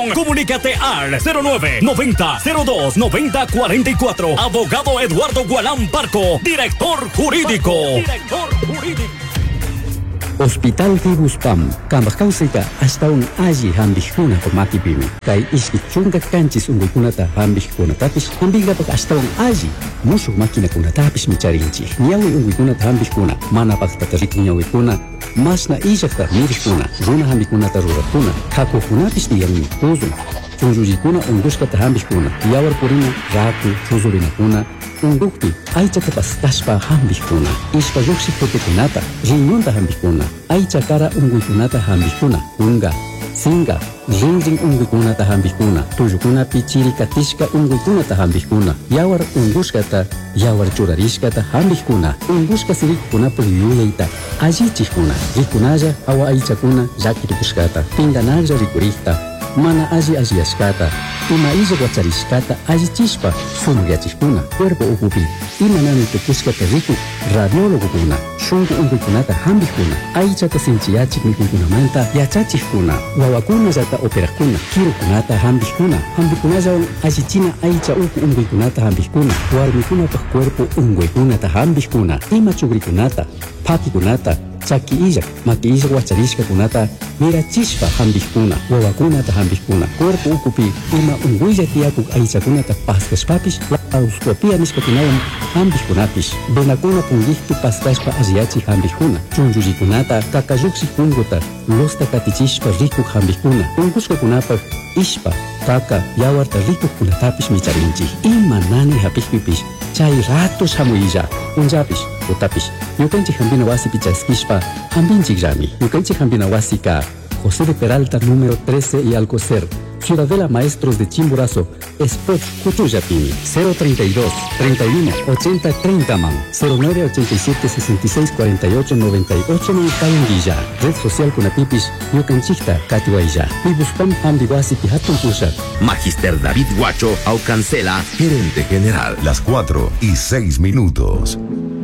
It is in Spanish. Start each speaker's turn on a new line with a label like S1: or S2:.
S1: información, comunícate al 09-90-02-90-44. Abogado Eduardo Gualán Barco, director jurídico.
S2: Hospital Tibuspam, Kambakausika, hasta un aji hambijuna por matipimi. Kai iskichunga kanchis unguikunata hambijuna tapis, hambigapak hasta un aji. Musuk makina kuna tapis micharinchi. Niawi unguikunata hambijuna, mana paktarik niawikuna. Masna ijakta mirikuna, runa hambikunata rurakuna. Kakukunapis diyan tuzun. Chunjujikuna unguskata hambijuna. Yawar purina, raku, chuzurinakuna. Undukti, aichata pastashpa hambijuna. Ishpa yuksikutekunata, riñonta hambijuna. Aicha kara unguikunata hambijuna. Unga, singa, ring unguikunata hambijuna. Tuyukuna pichiri katishka unguikunata hambijuna. Yawar unguskata, yawar churarishkata hambijuna. Unguska sirikuna puyuyaita. Ajichikuna, rikunaya awa aichakuna yakitukuskata. Pinganaja rikurikta. Mana aji ashkata, ima ija guacharishkata aji chispa, sumugyachikuna, cuerpo ukupi, ima nani tukuskata riku, radiólogo kuna, shungu unguikunata hambikuna, aichata sinchiyachik mikunkunamanta yachachikuna, wawakuna yata operakuna, kirukunata hambikuna, hambikunaya ajichina aicha uku unguikunata hambikuna, warmikunata cuerpo unguikunata hambikuna, ima chugrikunata, pakikunata, chaki ijak, maki ijak wacharishka kunata, mira chispa hambikuna, wawakunata hambikuna, cuerpo ukupi, ima unguilla tiakuk aichakunata paskashpapish, lauscopia nishkakunawan hambikunapish, benakuna pungihtu paskashpa aziachi hambikuna, chunjujikunata, kakayuksi kunguta, losta katichishpa rikuk hambikuna, unguskakunapak, ishpa, kaka, yawarta rikuk kunatapish micharinchi, ima nani hapikpipish, chay ratos hamuilla, unjapish, utapish, yukanchik hambina wasi pichaskishpa, hambinchik rami, yukanchik hambina wasi ka, José de Peralta número 13 y Alcocer, Ciudadela Maestros de Chimborazo, Spot Cutuyapini, 032 31 80 30 man, 0987 66 48 98 man Cayanguilla, Red Social Kunatipish, Yucanchikta, Katiwailla, Ibuspam Hambiwasi Pihatun Pushat.
S3: Magister David Guacho, Aucancela, gerente general.
S4: Las 4:06.